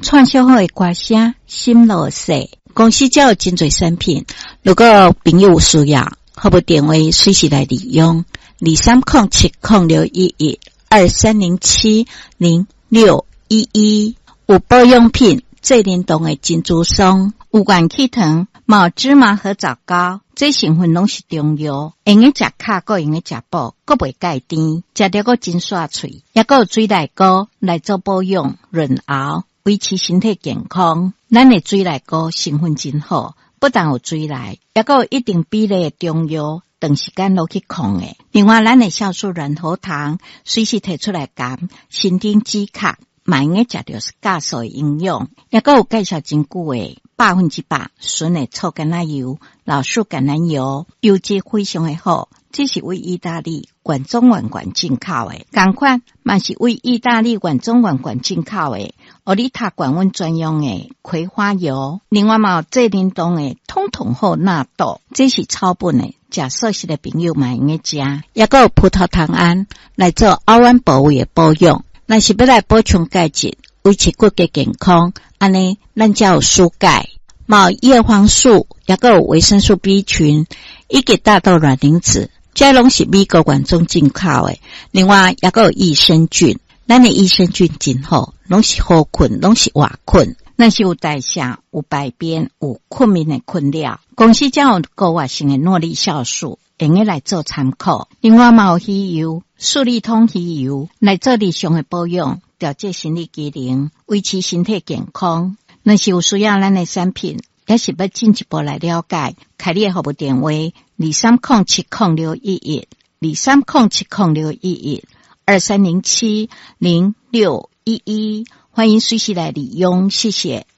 串烧好的歌声，心落雪。公司才有真侪产品，如果朋友有需要，可不电话随时来利用。2307-2307-0611有保养品，最联动的珍珠松，有元气糖、毛芝麻和枣膏，这成分拢是中药，用个食卡，个用个食补，个袂介甜，食着个真刷脆，也个有水奶膏来做保养、润喉，维持身体健康。咱的水奶膏成分真好，不但有水奶，也个有一定比例的中药。长时间落去控诶，另外咱的酵素软喉糖随时提出来减，身体止卡，嘛用个食着是加速的营养，也个有介绍真久诶100%纯的醋橄榄油、老树橄榄油，油质非常的好，这是为意大利原装原罐进口诶，同款嘛是为意大利原装原罐进口诶，欧丽塔管温专用诶葵花油，另外嘛有最联动诶通通后纳豆，这是草本诶。食素食的朋友嘛用个食，也个有葡萄糖胺来做凹弯部位的保养。若是要来补充钙质，维持骨骼健康，安尼咱才有蔬钙，嘛有叶黄素，也个有维生素 B 群，以及大豆卵磷脂，这拢是美国原装进口的。另外也个有益生菌，咱的益生菌真好，拢是好困，拢是活困。那是有代谢、有排便、有困眠的困扰。公司才有高活性的诺丽酵素，用个来做参考。另外嘛有鱼油、素利通鱼油来做日常的保养，调节生理机能，维持身体健康。若是有需要咱的产品，也是要进一步来了解，开你的服务电话230706112307061123070611，欢迎随时来利用，谢谢。